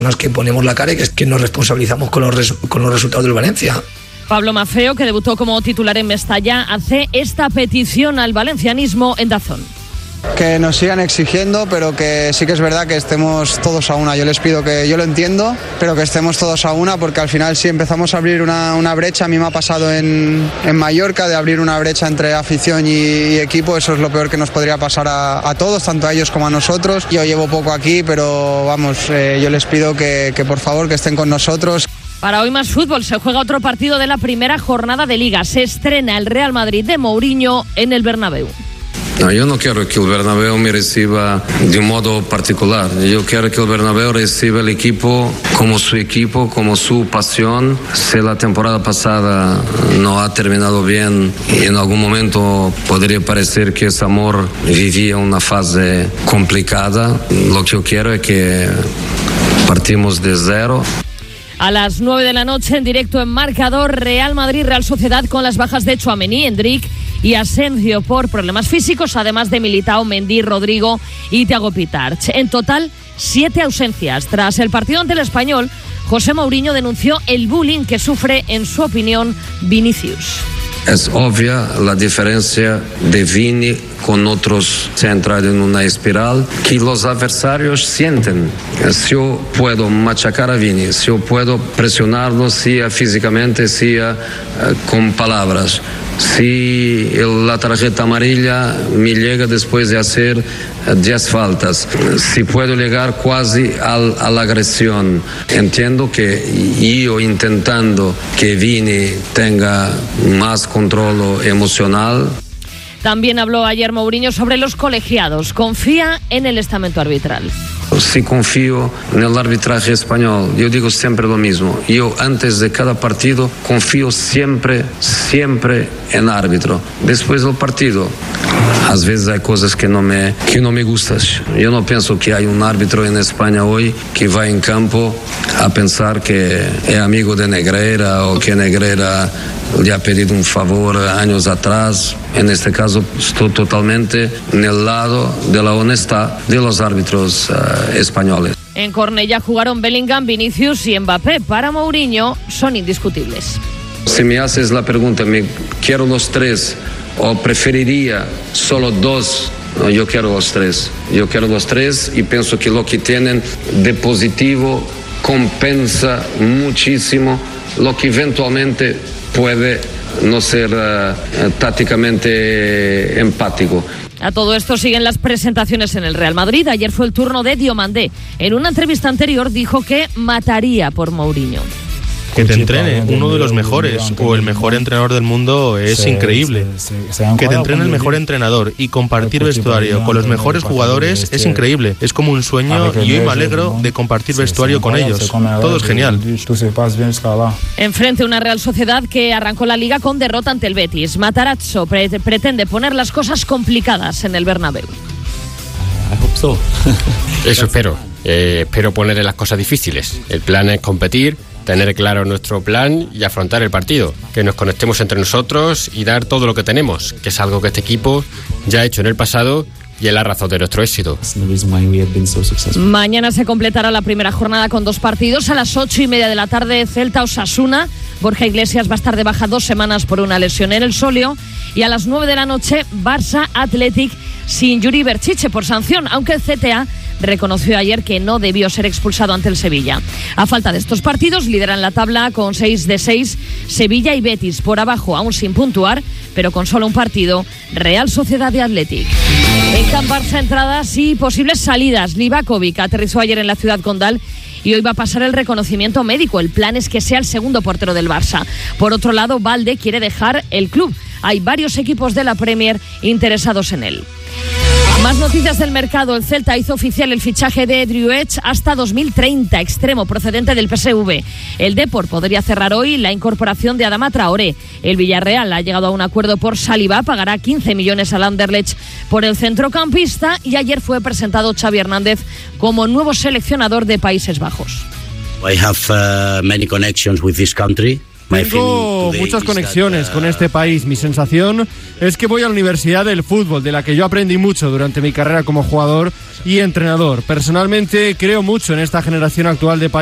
Las que ponemos la cara y que nos responsabilizamos con los resultados del Valencia. Pablo Maffeo, que debutó como titular en Mestalla, hace esta petición al valencianismo en DAZN. Que nos sigan exigiendo, pero que sí que es verdad que estemos todos a una. Yo les pido que, yo lo entiendo, pero que estemos todos a una, porque al final si empezamos a abrir una brecha, a mí me ha pasado en Mallorca, de abrir una brecha entre afición y equipo, eso es lo peor que nos podría pasar a todos, tanto a ellos como a nosotros. Yo llevo poco aquí, pero vamos, yo les pido que por favor que estén con nosotros. Para hoy más fútbol, se juega otro partido de la primera jornada de Liga. Se estrena el Real Madrid de Mourinho en el Bernabéu. No, yo no quiero que el Bernabéu me reciba de un modo particular. Yo quiero que el Bernabéu reciba el equipo, como su pasión. Si la temporada pasada no ha terminado bien y en algún momento podría parecer que ese amor vivía una fase complicada, lo que yo quiero es que partimos de cero. A las 9 de la noche, en directo en Marcador, Real Madrid-Real Sociedad, con las bajas de Tchouaméni, Endrick y Asensio por problemas físicos, además de Militao, Mendy, Rodrigo y Thiago Pitarch. En total, 7 ausencias. Tras el partido ante el Español, José Mourinho denunció el bullying que sufre, en su opinión, Vinicius. Es obvia la diferencia de Vini con otros centrales en una espiral que los adversarios sienten. Si yo puedo machacar a Vini, si yo puedo presionarlo, sea físicamente, sea con palabras, si la tarjeta amarilla me llega después de hacer 10 faltas, si puedo llegar casi a la agresión. Entiendo que yo intentando que Vini tenga más control emocional. También habló ayer Mourinho sobre los colegiados. Confía en el estamento arbitral. Si confío en el arbitraje español, yo digo siempre lo mismo. Yo antes de cada partido confío siempre en árbitro. Después del partido, a veces hay cosas que no me gustan. Yo no pienso que hay un árbitro en España hoy que va en campo a pensar que es amigo de Negreira o que Negreira le ha pedido un favor años atrás. En este caso estoy totalmente en el lado de la honestidad de los árbitros españoles. En Cornellá jugaron Bellingham, Vinicius y Mbappé. Para Mourinho son indiscutibles. Si me haces la pregunta, ¿me quiero los 3 o preferiría solo 2? No, yo quiero los 3. Yo quiero los 3 y pienso que lo que tienen de positivo compensa muchísimo lo que eventualmente puede no ser tácticamente empático. A todo esto siguen las presentaciones en el Real Madrid. Ayer fue el turno de Diomandé. En una entrevista anterior dijo que mataría por Mourinho. Que te entrene uno de los mejores o el mejor entrenador del mundo es increíble. Que te entrene el mejor entrenador y compartir vestuario con los mejores jugadores es increíble. Es como un sueño y hoy me alegro de compartir vestuario con ellos. Todo es genial. Enfrente una Real Sociedad que arrancó la Liga con derrota ante el Betis. Matarazzo pretende poner las cosas complicadas en el Bernabéu. Eso espero. Espero ponerle las cosas difíciles. El plan es competir, tener claro nuestro plan y afrontar el partido, que nos conectemos entre nosotros y dar todo lo que tenemos, que es algo que este equipo ya ha hecho en el pasado y es la razón de nuestro éxito. Mañana se completará la primera jornada con 2 partidos. A las 8:30 de la tarde, Celta-Osasuna. Borja Iglesias va a estar de baja 2 semanas por una lesión en el sóleo. Y a las 9 de la noche, Barça-Athletic sin Yuri Berchiche por sanción, aunque el CTA reconoció ayer que no debió ser expulsado ante el Sevilla. A falta de estos partidos, lideran la tabla con 6 de 6 Sevilla y Betis. Por abajo, aún sin puntuar, pero con solo un partido, Real Sociedad y Athletic. En Can Barça, entradas y posibles salidas. Livakovic aterrizó ayer en la ciudad condal y hoy va a pasar el reconocimiento médico. El plan es que sea el segundo portero del Barça. Por otro lado, Valde quiere dejar el club. Hay varios equipos de la Premier interesados en él. Más noticias del mercado. El Celta hizo oficial el fichaje de Driouech hasta 2030, extremo procedente del PSV. El Depor podría cerrar hoy la incorporación de Adama Traoré. El Villarreal ha llegado a un acuerdo por Saliba, pagará 15 millones al Anderlecht por el centrocampista y ayer fue presentado Xavi Hernández como nuevo seleccionador de Países Bajos. I have many connections with this country. Tengo muchas conexiones con este país. Mi sensación es que voy a la Universidad del Fútbol, de la que yo aprendí mucho durante mi carrera como jugador y entrenador. Personalmente creo mucho en esta generación actual de